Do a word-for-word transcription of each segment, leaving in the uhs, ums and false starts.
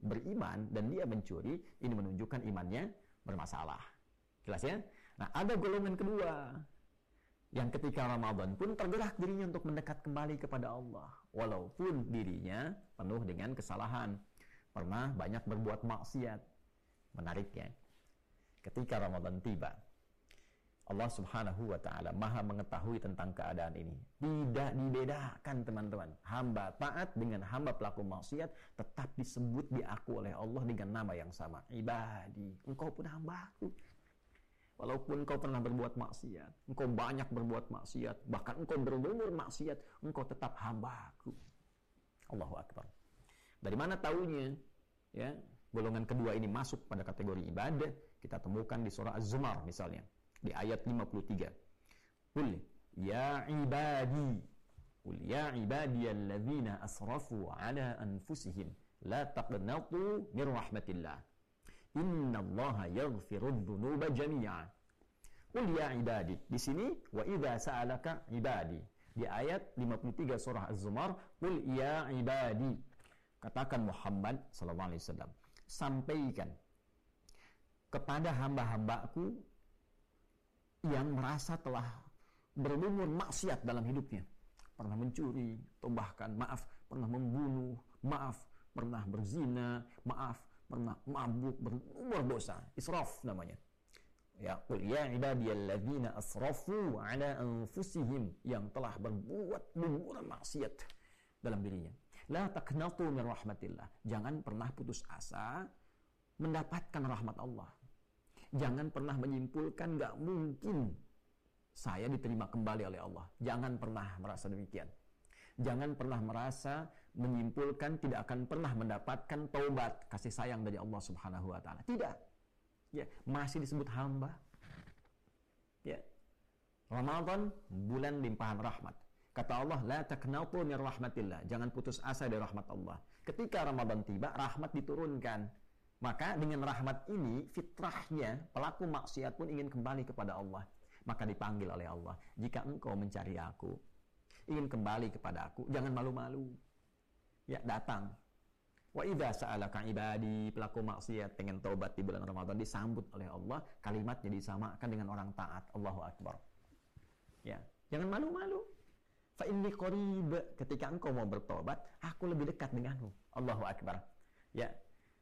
beriman dan dia mencuri, ini menunjukkan imannya bermasalah. Jelas ya? Nah, ada golongan kedua yang ketika Ramadan pun tergerak dirinya untuk mendekat kembali kepada Allah, walaupun dirinya penuh dengan kesalahan, pernah banyak berbuat maksiat. Menarik ya, ketika Ramadan tiba, Allah Subhanahu wa ta'ala maha mengetahui tentang keadaan ini. Tidak dibedakan teman-teman, hamba taat dengan hamba pelaku maksiat tetap disebut, diaku oleh Allah dengan nama yang sama, ibadi, engkau pun hambaku. Walaupun engkau pernah berbuat maksiat, engkau banyak berbuat maksiat, bahkan engkau berumur maksiat, engkau tetap hambaku. Allahu Akbar. Dari mana taunya? Ya, golongan kedua ini masuk pada kategori ibadah. Kita temukan di surah Az-Zumar misalnya, di ayat lima puluh tiga. Qul ya ibadi, qul ya ibadiyalladzina asrafu ala anfusihim la taqnatu min rahmatillah. Innallaha yaghfirudz dzunuba jami'a. Qul ya ibadi. Di sini wa idza sa'alaka ibadi. Di ayat lima puluh tiga surah Az-Zumar, qul ya ibadi. Katakan Muhammad sallallahu alaihi wasallam, sampaikan kepada hamba-hambaku yang merasa telah berumur maksiat dalam hidupnya. Pernah mencuri, atau bahkan maaf, pernah membunuh, maaf, pernah berzina, maaf, pernah mabuk, berumur dosa, israf namanya. Ya, qul ya ibadiyalladzina asrafu ala anfusihim, yang telah berbuat berbuat maksiat dalam dirinya. La taqnatu min rahmatillah. Jangan pernah putus asa mendapatkan rahmat Allah. Jangan pernah menyimpulkan enggak mungkin saya diterima kembali oleh Allah. Jangan pernah merasa demikian. Jangan pernah merasa menyimpulkan tidak akan pernah mendapatkan taubat, kasih sayang dari Allah Subhanahu wa ta'ala. Tidak. Ya, masih disebut hamba. Ya. Ramadan bulan limpahan rahmat. Kata Allah, la taqnatu min rahmatillah. Jangan putus asa dari rahmat Allah. Ketika Ramadan tiba, rahmat diturunkan. Maka dengan rahmat ini, fitrahnya pelaku maksiat pun ingin kembali kepada Allah. Maka dipanggil oleh Allah, jika engkau mencari aku, ingin kembali kepada aku, jangan malu-malu. Ya, datang. Wa idza sa'alaka ibadi, pelaku maksiat pengen taubat di bulan Ramadan, disambut oleh Allah, kalimatnya disamakan dengan orang taat. Allahu Akbar. Ya, jangan malu-malu. Fa inni qarib, ketika engkau mau bertobat, aku lebih dekat denganmu. Allahu Akbar. Ya.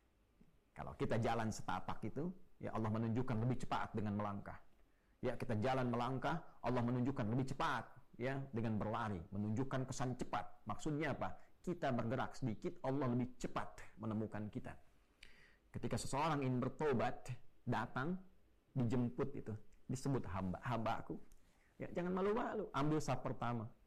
Kalau kita jalan setapak itu, ya Allah menunjukkan lebih cepat dengan melangkah. Ya, kita jalan melangkah, Allah menunjukkan lebih cepat, ya, dengan berlari, menunjukkan kesan cepat. Maksudnya apa? Kita bergerak sedikit, Allah lebih cepat menemukan kita. Ketika seseorang ingin bertobat, datang, dijemput itu, disebut hamba, hambaku. Ya, jangan malu-malu, ambil saf pertama.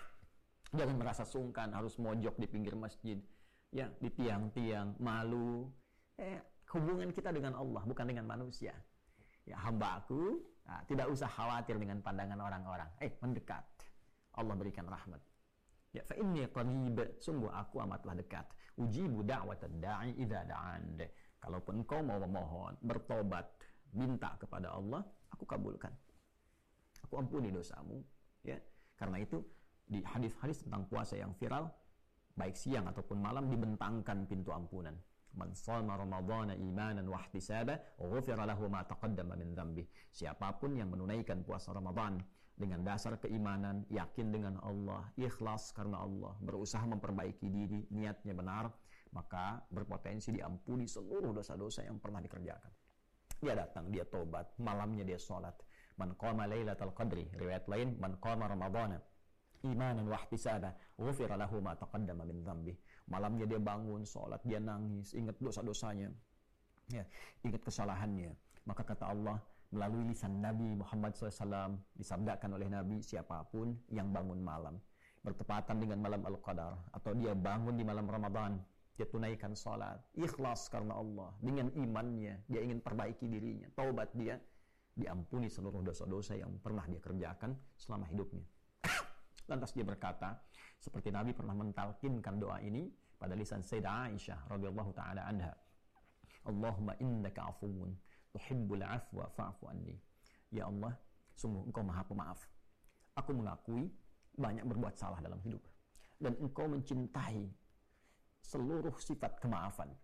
Jangan merasa sungkan, harus mojok di pinggir masjid, ya, di tiang-tiang, malu. Eh, hubungan kita dengan Allah, bukan dengan manusia. Ya, hambaku, nah, tidak usah khawatir dengan pandangan orang-orang. Eh, mendekat. Allah berikan rahmat. Ya, fa inni qarib, sungguh aku amatlah dekat. Ujibu da'watad da'i idza da'an. Kalaupun engkau mau memohon, bertobat, minta kepada Allah, aku kabulkan. Aku ampuni dosamu, ya. Karena itu di hadis-hadis tentang puasa yang viral, baik siang ataupun malam, dibentangkan pintu ampunan. Man shoma ramadhana imanan wa ihtisaba ghufira lahu ma taqaddama min dhanbi. Siapapun yang menunaikan puasa Ramadan dengan dasar keimanan, yakin dengan Allah, ikhlas karena Allah, berusaha memperbaiki diri, niatnya benar, maka berpotensi diampuni seluruh dosa-dosa yang pernah dikerjakan. Dia datang, dia tobat, malamnya dia sholat. Man qama lailatal qadri, riwayat lain, man qama ramadhana imanan wa ihtisaba ghufira lahu ma taqaddama min dhanbi. Malamnya dia bangun sholat, dia nangis, ingat dosa-dosanya, ya, ingat kesalahannya. Maka kata Allah melalui lisan Nabi Muhammad shallallahu alaihi wasallam, disabdakan oleh Nabi, siapapun yang bangun malam bertepatan dengan malam Al-Qadar, atau dia bangun di malam Ramadan, dia tunaikan sholat, ikhlas karena Allah, dengan imannya, dia ingin perbaiki dirinya, taubat dia, diampuni seluruh dosa-dosa yang pernah dia kerjakan selama hidupnya. Lantas dia berkata, seperti Nabi pernah mentalkinkan doa ini pada lisan Sayyidah Aisyah radhiyallahu taala anha, Allahumma innaka afuwun tuhibbul afwa fa'fu anni. Ya Allah, sungguh engkau maha pemaaf. Aku mengakui banyak berbuat salah dalam hidup, dan engkau mencintai seluruh sifat kemaafan.